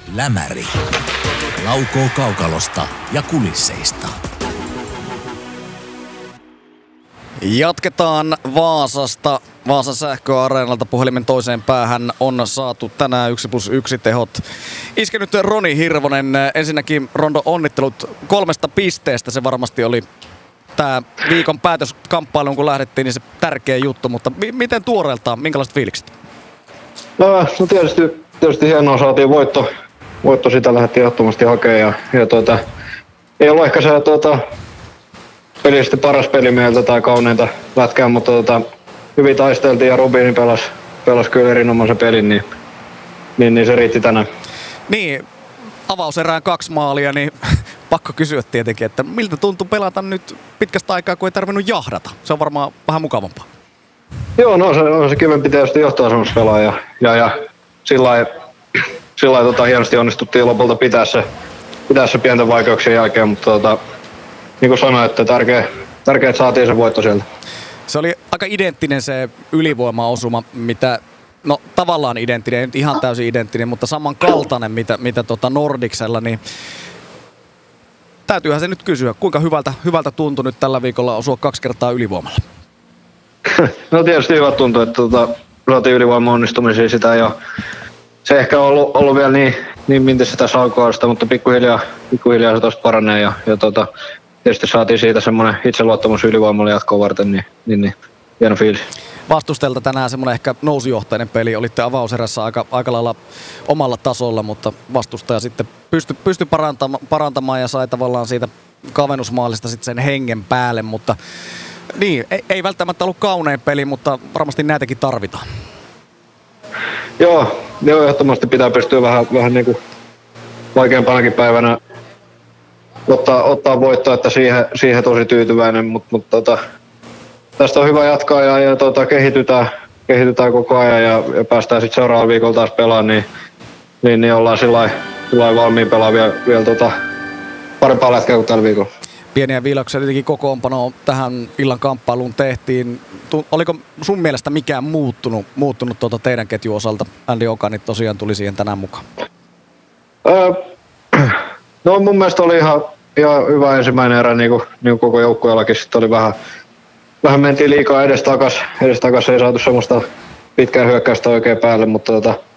Lämäri. Laukoo kaukalosta ja kulisseista. Jatketaan Vaasasta. Vaasan sähköareenalta puhelimen toiseen päähän on saatu tänään 1+1 tehot iskenyt Roni Hirvonen. Ensinnäkin Rondo, onnittelut 3 pisteestä. Se varmasti oli tämä viikon päätöskamppailuun, kun lähdettiin, niin se tärkeä juttu. Mutta miten tuoreeltaan, minkälaiset fiilikset? No tietysti hienoa, saatiin voitto sitä lähdettiin ehdottomasti hakemaan. Ei ollut ehkä se pelisesti paras peli meiltä tai kauneinta lätkää, mutta hyvin taisteltiin ja Rubini pelasi kyllä erinomaisen pelin, niin se riitti tänään. Niin, avauserään 2 maalia, niin pakko kysyä tietenkin, että miltä tuntui pelata nyt pitkästä aikaa, kun ei tarvinnut jahdata? Se on varmaan vähän mukavampaa. Joo, no on se kivempi tietysti johtoasemassa pelaaja ja sillä lailla hienosti onnistuttiin lopulta pitää se pienten vaikeuksien jälkeen, mutta niin kuin sanoin, että tärkeää, että saatiin se voitto sieltä. Se oli aika identtinen se ylivoimaosuma, mitä, no tavallaan identtinen, ei nyt ihan täysin identtinen, mutta samankaltainen, mitä Nordicsella, niin täytyyhän se nyt kysyä, kuinka hyvältä tuntui nyt tällä viikolla osua 2 kertaa ylivoimalla? No tietysti hyvä tuntuu, että saatiin ylivoiman onnistumisia sitä jo. Se ehkä on ollut vielä niin mintissä tässä alkualusta, mutta pikkuhiljaa se tuosta paranee ja tietysti saatiin siitä semmoinen itseluottamus ylivoimalla jatkoa varten, niin hieno fiilis. Vastustajalta tänään semmoinen ehkä nousujohtainen peli. Olitte avauserässä aika lailla omalla tasolla, mutta vastustaja sitten pystyi parantamaan ja sai tavallaan siitä kavennusmaalista sitten sen hengen päälle, mutta niin, ei välttämättä ollut kaunein peli, mutta varmasti näitäkin tarvitaan. Joo, ehdottomasti pitää pystyä vähän niin kuin vaikeampanakin päivänä ottaa voittoa, että siihen tosi tyytyväinen, mutta tästä on hyvä jatkaa ja kehitytään koko ajan ja päästään sitten seuraavalla viikolla taas pelaamaan, niin ollaan sillä lailla valmiin pelaa vielä parempaa lätkää kuin tällä viikolla. Pieniä viilauksia tietenkin kokoonpanoa tähän illan kamppailuun tehtiin. Oliko sun mielestä mikään muuttunut teidän ketjun osalta? Andy Okanit tosiaan tuli siihen tänään mukaan. No mun mielestä oli ihan hyvä ensimmäinen erä, niin kuin koko joukkueellakin. Sitten oli vähän mentiin liikaa edestakas ei saatu semmoista pitkää hyökkäystä oikein päälle, mutta